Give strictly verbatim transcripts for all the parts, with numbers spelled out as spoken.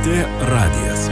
T radijas.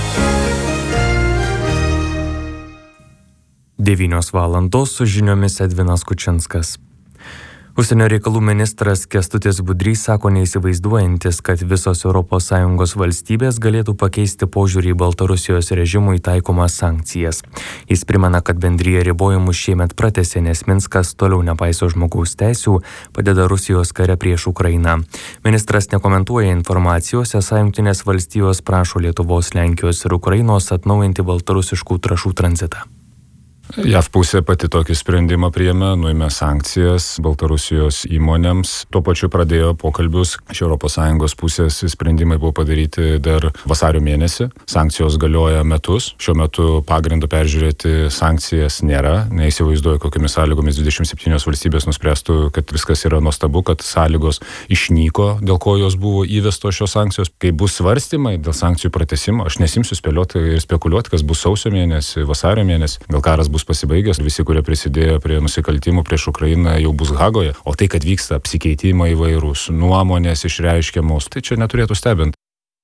devynios valandos su žiniomis Edvinas Kučinskas. Užsienio reikalų ministras Kęstutis Budrys sako neįsivaizduojantis, kad visos Europos Sąjungos valstybės galėtų pakeisti požiūrį į Baltarusijos režimui taikomas sankcijas. Jis primena, kad bendrija ribojimus šiemet pratęsė, nes Minskas toliau nepaiso žmogaus teisių, padeda Rusijos kare prieš Ukrainą. Ministras nekomentuoja informacijos, esą Jungtinės valstijos prašo Lietuvos, Lenkijos ir Ukrainos atnaujinti baltarusiškų trąšų tranzitą. JAV pusė pati tokį sprendimą priėmė, nuėmė sankcijas Baltarusijos įmonėms. Tuo pačiu pradėjo pokalbius. Iš Europos Sąjungos pusės sprendimai buvo padaryti dar vasario mėnesį. Sankcijos galioja metus. Šiuo metu pagrindo peržiūrėti sankcijas nėra. Neįsivaizduoju, kokiamis sąlygomis dvidešimt septynios valstybės nuspręstų, kad viskas yra nuostabu, kad sąlygos išnyko, dėl ko jos buvo įvestos šios sankcijos. Kai bus svarstymai dėl sankcijų pratęsimo, aš nesimsiu spėlioti ir spekuliuoti, kas bus sausio mėnesį, vasario mėnesį. Gal karas bus pasibaigęs, visi, kurie prisidėjo prie nusikaltimų prieš Ukrainą, jau bus Hagoje. O tai, kad vyksta apsikeitimai įvairūs, nuomonės išreiškiamos, tai čia neturėtų stebinti.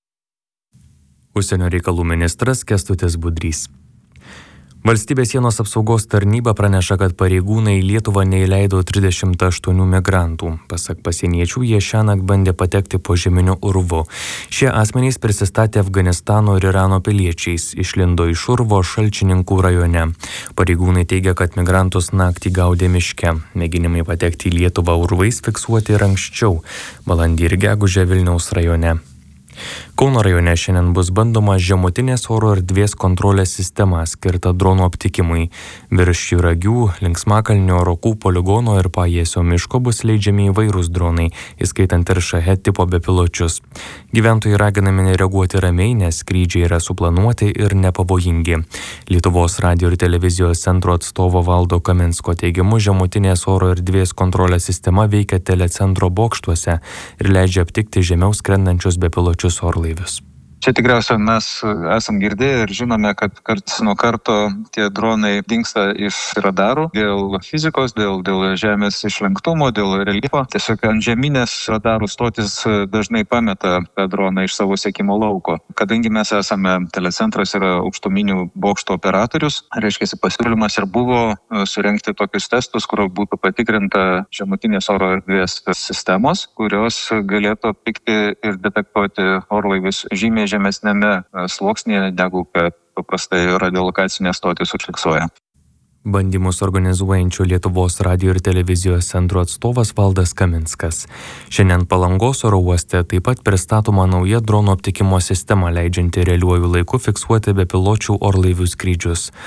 Užsienio reikalų ministras Kęstutis Budrys. Valstybės sienos apsaugos tarnyba praneša, kad pareigūnai į Lietuvą neįleido trisdešimt aštuonių migrantų. Pasak pasieniečių, jie šiąnakt bandė patekti požeminiu urvu. Šie asmenys prisistatė Afganistano ir Irano piliečiais, išlindo iš urvo Šalčininkų rajone. Pareigūnai teigia, kad migrantus naktį gaudė miške. Mėginimai patekti į Lietuvą urvais fiksuoti ir anksčiau, balandį ir gegužę Vilniaus rajone. Kauno rajone šiandien bus bandoma žemutinės oro erdvės kontrolės sistema skirta dronų aptikimui. Virš Juragių, Linksmakalnio, Rokų poligono ir Pajėsio miško bus leidžiami įvairūs dronai, įskaitant ir Šahet tipo bepiločius. Gyventojai raginami nereaguoti ramiai, nes skrydžiai yra suplanuoti ir nepavojingi. Lietuvos radijo ir televizijos centro atstovo Valdo Kaminsko teigimu, žemutinės oro erdvės kontrolės sistema veikia telecentro bokštuose ir leidžia aptikti žemiau skrendančius bepiločius orlaivius. Čia tikriausiai mes esam girdėję ir žinome, kad karts nuo karto tie dronai dingsta iš radarų dėl fizikos, dėl, dėl žemės išlenktumo, dėl reljefo. Tiesiog ant žeminės radarų stotis dažnai pameta tą droną iš savo sekimo lauko. Kadangi mes esame telecentras ir aukštuminių bokšto operatorius, reiškia, pasiūlymas ir buvo surengti tokius testus, kur būtų patikrinta žemutinės oro erdvės sistemos, kurios galėtų aptikti ir detektuoti orlaivius žymiai žemesnėme sluoksnėje, negu kad paprastai radiolokacinės stotys užfiksuoja. Bandymus organizuojančių Lietuvos radijo ir televizijos centro atstovas Valdas Kaminskas. Šiandien Palangos oro uoste taip pat pristatoma nauja dronų aptikimo sistema, leidžianti realiuoju laiku fiksuoti bepiločių orlaivių skrydžius.